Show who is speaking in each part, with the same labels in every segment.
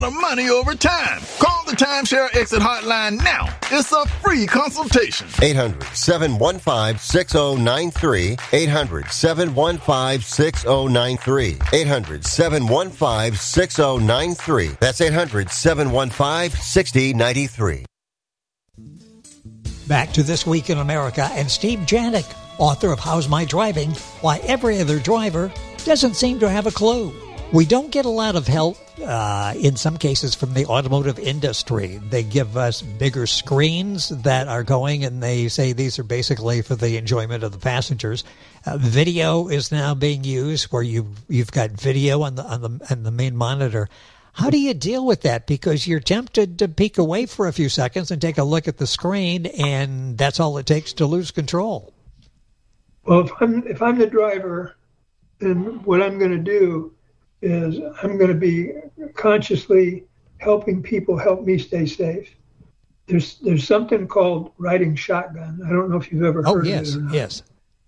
Speaker 1: The money over time. Call the Timeshare Exit Hotline now. It's a free consultation.
Speaker 2: 800-715-6093. 800-715-6093. 800-715-6093. That's 800-715-6093.
Speaker 3: Back to This Week in America and Steve Janik, author of How's My Driving? Why Every Other Driver Doesn't Seem to Have a Clue. We don't get a lot of help, in some cases, from the automotive industry. They give us bigger screens that are going, and they say these are basically for the enjoyment of the passengers. Video is now being used, where you've got video on the main monitor. How do you deal with that? Because you're tempted to peek away for a few seconds and take a look at the screen, and that's all it takes to lose control.
Speaker 4: Well, if I'm the driver, then what I'm going to do is I'm going to be consciously helping people help me stay safe. There's something called riding shotgun. I don't know if you've ever heard of it or not.
Speaker 3: Yes.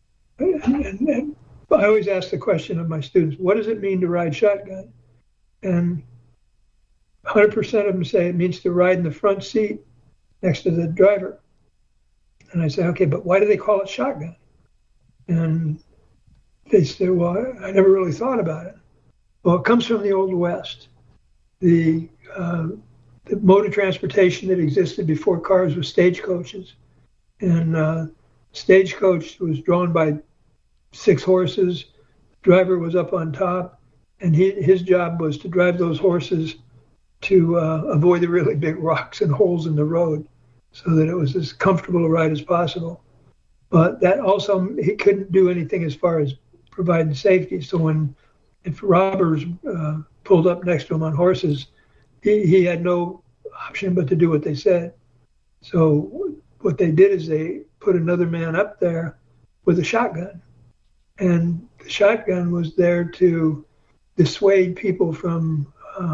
Speaker 4: And I always ask the question of my students, what does it mean to ride shotgun? And 100% of them say it means to ride in the front seat next to the driver. And I say, okay, but why do they call it shotgun? And they say, well, I never really thought about it. Well, it comes from the Old West. The mode of transportation that existed before cars was stagecoaches. And stagecoach was drawn by 6 horses. The driver was up on top, and his job was to drive those horses to avoid the really big rocks and holes in the road so that it was as comfortable a ride as possible. But that also, he couldn't do anything as far as providing safety. So if robbers pulled up next to him on horses, he had no option but to do what they said. So what they did is they put another man up there with a shotgun. And the shotgun was there to dissuade people from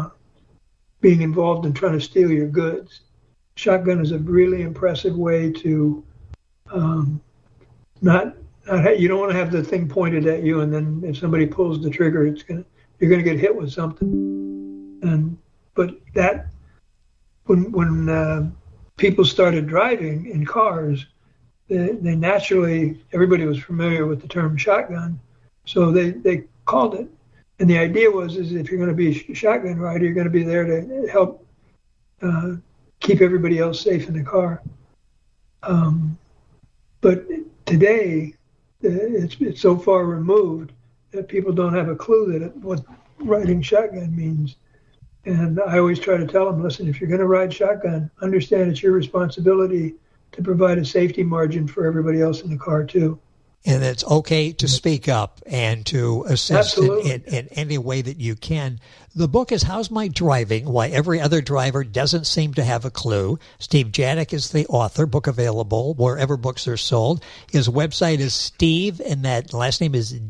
Speaker 4: being involved in trying to steal your goods. Shotgun is a really impressive way to you don't want to have the thing pointed at you, and then if somebody pulls the trigger, you're going to get hit with something. But that when people started driving in cars, they naturally, everybody was familiar with the term shotgun, so they called it. And the idea was if you're going to be a shotgun rider, you're going to be there to help keep everybody else safe in the car. But today, it's so far removed that people don't have a clue what riding shotgun means. And I always try to tell them, listen, if you're going to ride shotgun, understand it's your responsibility to provide a safety margin for everybody else in the car too.
Speaker 3: And it's okay to speak up and to assist in any way that you can. The book is How's My Driving? Why Every Other Driver Doesn't Seem to Have a Clue. Steve Janik is the author. Book available wherever books are sold. His website is Steve, and that last name is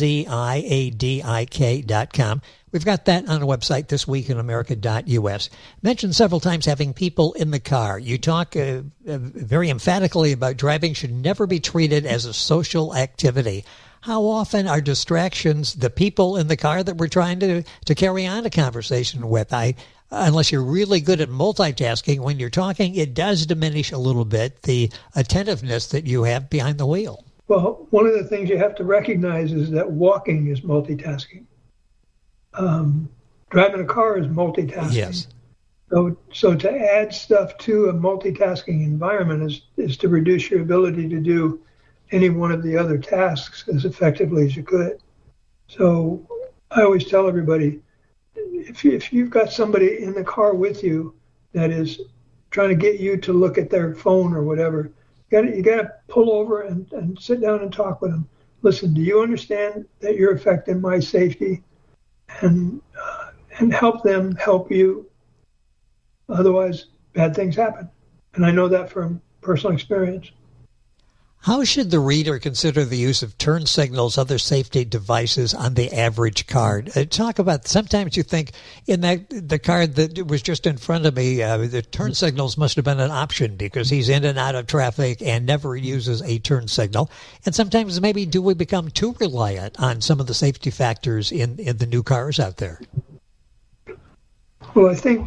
Speaker 3: DZIADIK.com. We've got that on the website, thisweekinamerica.us. Mentioned several times having people in the car. You talk very emphatically about driving should never be treated as a social activity. How often are distractions the people in the car that we're trying to carry on a conversation with? Unless you're really good at multitasking, when you're talking, it does diminish a little bit the attentiveness that you have behind the wheel.
Speaker 4: Well, one of the things you have to recognize is that walking is multitasking. Driving a car is multitasking.
Speaker 3: Yes.
Speaker 4: So to add stuff to a multitasking environment is to reduce your ability to do any one of the other tasks as effectively as you could. So I always tell everybody, if you've got somebody in the car with you that is trying to get you to look at their phone or whatever, you got to pull over and sit down and talk with them. Listen, do you understand that you're affecting my safety? And help them help you. Otherwise, bad things happen. And I know that from personal experience.
Speaker 3: How should the reader consider the use of turn signals, other safety devices on the average car? Talk about, sometimes you think in the car that was just in front of me, the turn signals must have been an option because he's in and out of traffic and never uses a turn signal. And sometimes maybe do we become too reliant on some of the safety factors in the new cars out there?
Speaker 4: Well, I think